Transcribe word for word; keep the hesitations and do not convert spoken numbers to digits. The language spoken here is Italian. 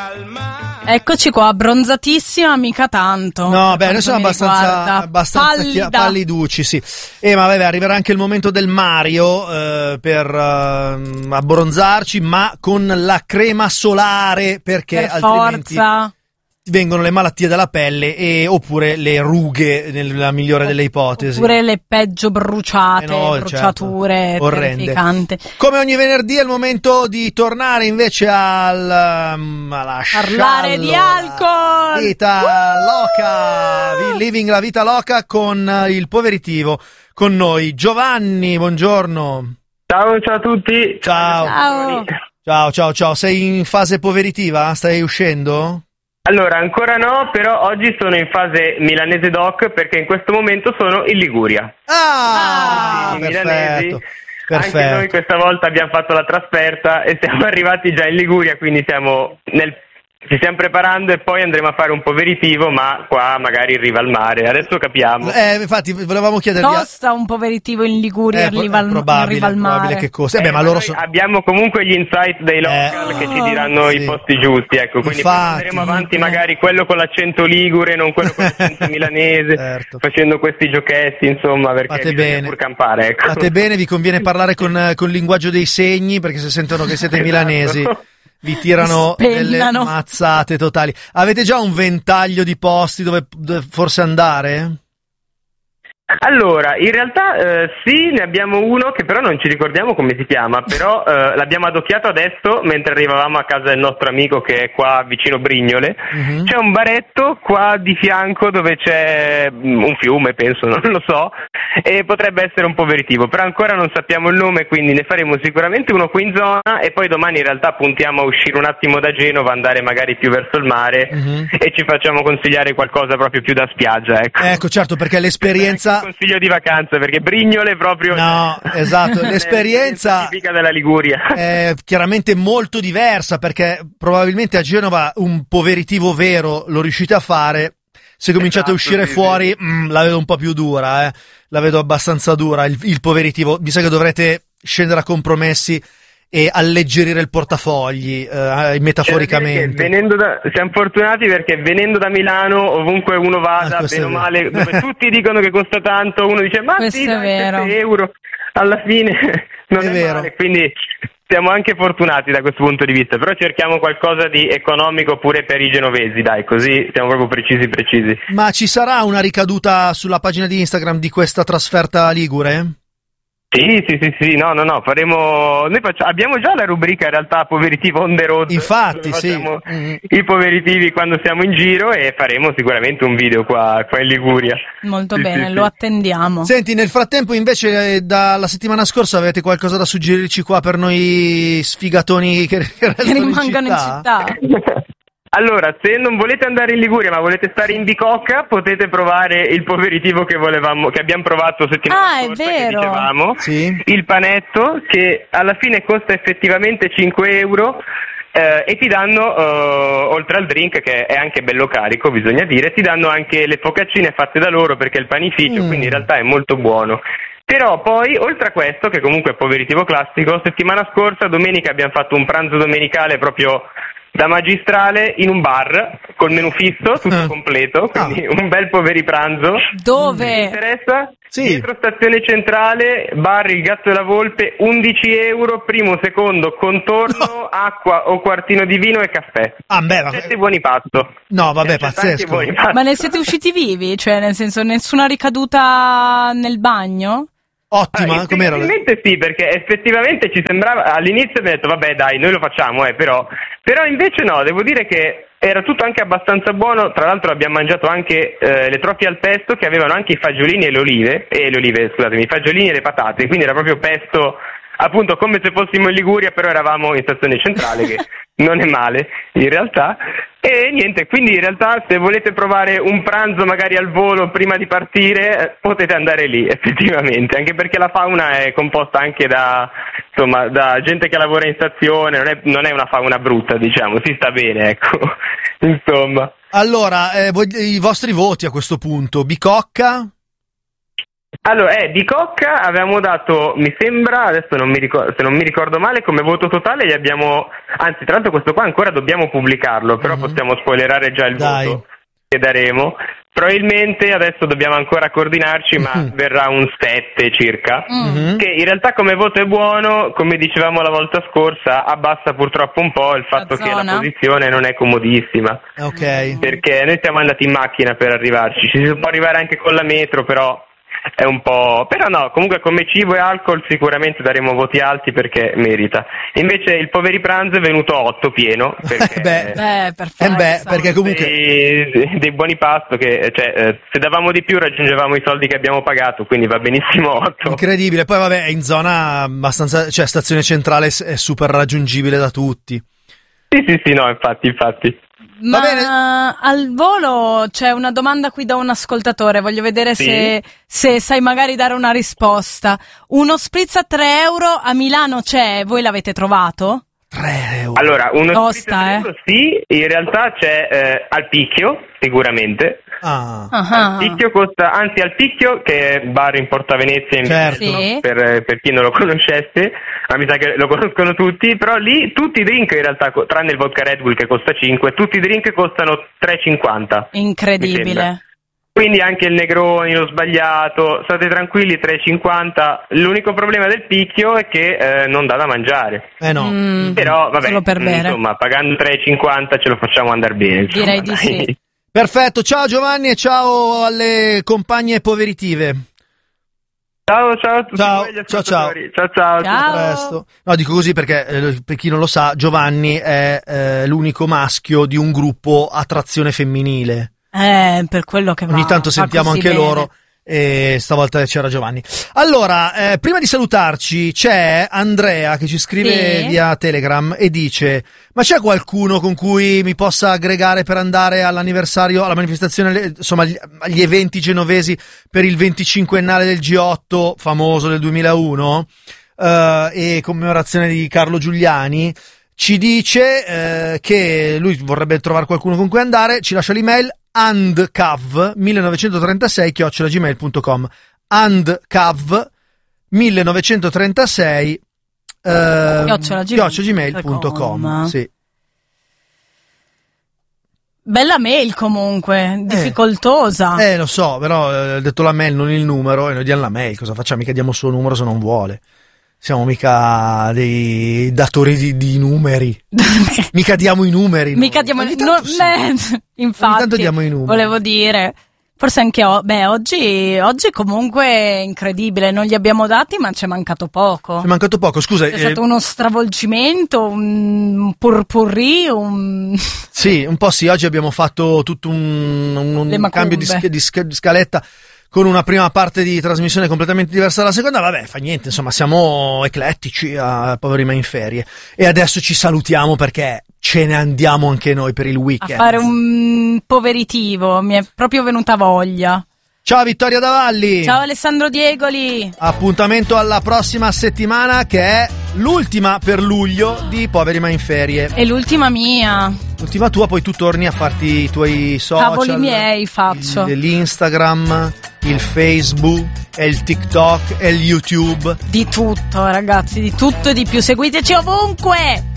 Eccoci qua, abbronzatissima, mica tanto. No, beh, noi siamo abbastanza, abbastanza chi- palliducci, sì. E ma vabbè, arriverà anche il momento del Mario eh, per eh, abbronzarci, ma con la crema solare, perché per altrimenti forza vengono le malattie della pelle e oppure le rughe, nella migliore delle ipotesi. Oppure le peggio bruciate, eh no, bruciature certo. terrificanti. Come ogni venerdì è il momento di tornare invece al um, alla parlare di alcol. Vita uh! loca, living la vita loca con il poveritivo. Con noi Giovanni, buongiorno. Ciao, ciao a tutti. Ciao. Ciao. Ciao, ciao, ciao. Sei in fase poveritiva? Stai uscendo? Allora, ancora no, però oggi sono in fase milanese doc perché in questo momento sono in Liguria. Ah, I perfetto, milanesi. perfetto. Anche noi questa volta abbiamo fatto la trasferta e siamo arrivati già in Liguria, quindi siamo nel... ci stiamo preparando e poi andremo a fare un poveritivo, ma qua magari in riva al mare. Adesso capiamo. Eh, infatti, volevamo chiedervi. Costa un poveritivo in Liguria, Eh, in riva al, probabile, in riva al mare. probabile che costa. Eh, beh, Eh, ma ma loro noi sono. abbiamo comunque gli insight dei local Eh, che ci diranno sì. i posti giusti, ecco, quindi poi Infatti. andremo avanti magari quello con l'accento ligure, non quello con l'accento milanese, Certo. facendo questi giochetti, insomma, perché Fate bisogna bene. pur campare, ecco. Fate bene, vi conviene parlare con, con il linguaggio dei segni, perché se sentono che siete Esatto. milanesi vi tirano delle Spennano. mazzate totali. Avete già un ventaglio di posti dove, dove forse andare? Allora, in realtà eh, sì, ne abbiamo uno che però non ci ricordiamo come si chiama, però eh, l'abbiamo adocchiato adesso mentre arrivavamo a casa del nostro amico che è qua vicino Brignole. Mhm. C'è un baretto qua di fianco dove c'è mm, un fiume, penso, non lo so, e potrebbe essere un poveritivo, però ancora non sappiamo il nome, quindi ne faremo sicuramente uno qui in zona e poi domani in realtà puntiamo a uscire un attimo da Genova, andare magari più verso il mare Mhm. e ci facciamo consigliare qualcosa proprio più da spiaggia, ecco. Ecco, certo, perché l'esperienza. Consiglio di vacanza perché Brignole proprio No, esatto, non è l'esperienza tipica della Liguria. è chiaramente molto diversa, perché probabilmente a Genova un poveritivo vero lo riuscite a fare. Se cominciate Esatto, a uscire sì, fuori, mm, la vedo un po' più dura, eh. La vedo abbastanza dura, il, il poveritivo. Mi sa che dovrete scendere a compromessi e alleggerire il portafogli, eh, metaforicamente. Cioè, venendo da, siamo fortunati perché venendo da Milano, ovunque uno vada, Ah, questo bene o è male, dove tutti dicono che costa tanto, uno dice ma Questo sì, è dai, vero. sette euro, alla fine non È è, vero. male, quindi siamo anche fortunati da questo punto di vista, però cerchiamo qualcosa di economico pure per i genovesi, dai, così siamo proprio precisi precisi. Ma ci sarà una ricaduta sulla pagina di Instagram di questa trasferta ligure? Sì, sì, sì, sì, no, no, no, faremo, noi faccia... abbiamo già la rubrica in realtà poveritivo on the road. Infatti, dove sì. facciamo Mm. i poveritivi quando siamo in giro e faremo sicuramente un video qua, qua in Liguria. Molto Sì, bene, sì, lo sì. attendiamo. Senti, nel frattempo invece eh, dalla settimana scorsa avete qualcosa da suggerirci qua per noi sfigatoni che, che Che restano rimangano in città. Allora, se non volete andare in Liguria ma volete stare in Bicocca, potete provare il poveritivo che volevamo, che abbiamo provato settimana Ah, è scorsa, vero. che dicevamo, Sì. il panetto, che alla fine costa effettivamente cinque euro. Eh, e ti danno, eh, oltre al drink, che è anche bello carico, bisogna dire, ti danno anche le focaccine fatte da loro perché è il panificio, Mm. quindi in realtà è molto buono. Però poi, oltre a questo, che comunque è poveritivo classico, settimana scorsa, domenica, abbiamo fatto un pranzo domenicale proprio da magistrale in un bar, col menù fisso, tutto Ah. completo, quindi un bel poveripranzo. Mi Dove? interessa? Sì. Dietro stazione centrale, bar Il Gatto e la Volpe, undici euro, primo, secondo, contorno, acqua o quartino di vino e caffè. Ah, beh, ma- Sette buoni pasto. No, vabbè, Sette tanti pazzesco. buoni pasto. Ma ne siete usciti vivi? Cioè, nel senso, nessuna ricaduta nel bagno? Ottima, Ah, com'era? effettivamente sì, perché effettivamente ci sembrava, all'inizio abbiamo detto vabbè dai, noi lo facciamo, eh, però, però invece no, devo dire che era tutto anche abbastanza buono, tra l'altro abbiamo mangiato anche eh, le trofie al pesto che avevano anche i fagiolini e le olive, e le olive, scusatemi, i fagiolini e le patate, quindi era proprio pesto, appunto come se fossimo in Liguria, però eravamo in stazione centrale, che non è male in realtà. E niente, quindi in realtà se volete provare un pranzo magari al volo prima di partire, eh, potete andare lì effettivamente, anche perché la fauna è composta anche da, insomma, da gente che lavora in stazione, non è, non è una fauna brutta, diciamo, si sta bene, ecco, insomma. Allora, eh, voi- i vostri voti a questo punto. Bicocca? Allora, eh, di Cocca avevamo dato, mi sembra, adesso non mi ricordo, se non mi ricordo male, come voto totale gli abbiamo, anzi tra l'altro questo qua ancora dobbiamo pubblicarlo, però mm-hmm. possiamo spoilerare già il Dai. voto che daremo. Probabilmente adesso dobbiamo ancora coordinarci, ma mm-hmm. verrà un sette circa, mm-hmm. che in realtà come voto è buono, come dicevamo la volta scorsa, abbassa purtroppo un po' il fatto la che zona. La posizione non è comodissima, okay. perché noi siamo andati in macchina per arrivarci, ci si può arrivare anche con la metro, però è un po', però no, comunque come cibo e alcol sicuramente daremo voti alti perché merita. Invece il Poveri Pranzo è venuto otto pieno perché beh, beh, perfetto, eh beh, perché comunque dei, dei buoni pasto che cioè, eh, se davamo di più raggiungevamo i soldi che abbiamo pagato, quindi va benissimo otto. Incredibile. Poi vabbè, è in zona abbastanza, cioè stazione centrale è super raggiungibile da tutti. Sì, sì, sì, no, infatti, infatti. Ma al volo c'è una domanda qui da un ascoltatore, voglio vedere sì. se, se sai magari dare una risposta. Uno spritz a tre euro a Milano c'è, voi l'avete trovato? tre euro. Allora, uno Costa, spritz a tre euro sì, in realtà c'è eh, al Picchio, sicuramente. Ah. Al Picchio costa, anzi al Picchio, che è bar in Porta Venezia, in certo. sì. per, per chi non lo conoscesse, ma mi sa che lo conoscono tutti, però lì tutti i drink in realtà, tranne il vodka Red Bull che costa cinque, tutti i drink costano tre e cinquanta. Incredibile. Quindi anche il Negroni, lo sbagliato, state tranquilli, tre e cinquanta. L'unico problema del Picchio è che eh, non dà da mangiare. Eh no. Mm, però vabbè, solo per bere. Insomma, pagando tre e cinquanta ce lo facciamo andare bene. Insomma, direi di dai. sì. Perfetto, ciao Giovanni e ciao alle compagne poveritive. Ciao, ciao a tutti ciao, voi gli ciao, ciao. ciao, ciao, ciao. Presto. No, dico così perché eh, per chi non lo sa, Giovanni è eh, l'unico maschio di un gruppo a trazione femminile. Eh, per quello che va, ogni tanto sentiamo anche bene. loro. E stavolta c'era Giovanni. Allora, eh, prima di salutarci c'è Andrea che ci scrive sì. via Telegram e dice: ma c'è qualcuno con cui mi possa aggregare per andare all'anniversario, alla manifestazione, insomma agli eventi genovesi per il venticinquennale del G otto famoso del duemilauno eh, e commemorazione di Carlo Giuliani? Ci dice eh, che lui vorrebbe trovare qualcuno con cui andare, ci lascia l'email andcav millenovecentotrentasei chiocciola gmail punto com andcav millenovecentotrentasei eh, chiocciola gmail punto com. Sì. Bella mail comunque, difficoltosa. Eh, eh lo so, però eh, ho detto la mail, non il numero, e noi diamo la mail, cosa facciamo? Mica diamo il suo numero se non vuole. Siamo mica dei datori di, di numeri. Mica diamo i numeri. Mica diamo i numeri. Sì. No, infatti, ogni tanto diamo i numeri. Volevo dire, forse anche o- beh, oggi, oggi comunque è incredibile. Non li abbiamo dati, ma ci è mancato poco. Ci è mancato poco, scusa. È eh... stato uno stravolgimento, un purpurri, un... Sì, un po' sì. Oggi abbiamo fatto tutto un, un, un cambio di, sc- di, sc- di scaletta, con una prima parte di trasmissione completamente diversa dalla seconda. Vabbè, fa niente, insomma, siamo eclettici a Poveri ma in ferie. E adesso ci salutiamo perché ce ne andiamo anche noi per il weekend. A fare un poveritivo, mi è proprio venuta voglia. Ciao Vittoria Davalli. Ciao Alessandro Diegoli. Appuntamento alla prossima settimana, che è l'ultima per luglio di Poveri ma in ferie. E l'ultima mia. L'ultima tua, poi tu torni a farti i tuoi social. Cavoli miei faccio. Il, l'Instagram, il Facebook, e il TikTok e il YouTube. Di tutto ragazzi, di tutto e di più. Seguiteci ovunque.